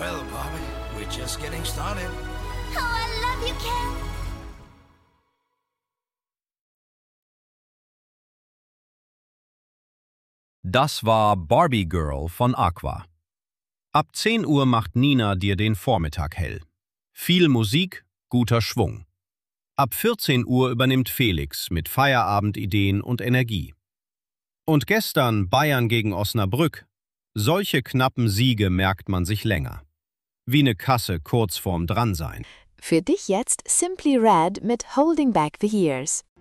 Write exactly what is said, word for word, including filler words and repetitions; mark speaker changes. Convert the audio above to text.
Speaker 1: Well, Bobby, we're just getting started.
Speaker 2: Oh, I love you, Ken.
Speaker 3: Das war Barbie Girl von Aqua. Ab zehn Uhr macht Nina dir den Vormittag hell. Viel Musik, guter Schwung. Ab vierzehn Uhr übernimmt Felix mit Feierabendideen und Energie. Und gestern Bayern gegen Osnabrück. Solche knappen Siege merkt man sich länger. Wie eine Kasse kurz vorm Dransein.
Speaker 4: Für dich jetzt Simply Red mit Holding Back the Years.